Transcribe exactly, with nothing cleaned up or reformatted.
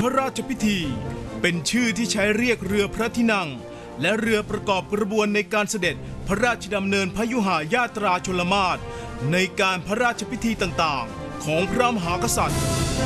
ระราชพิธีเป็นชื่อที่ใช้เรียกเรือพระที่นั่งและเรือประกอบกระบวนในการเสด็จพระราชดำเนินพยุหญาตราชลมาศในการพระราชพิธีต่างๆของพระมหากษัตริย์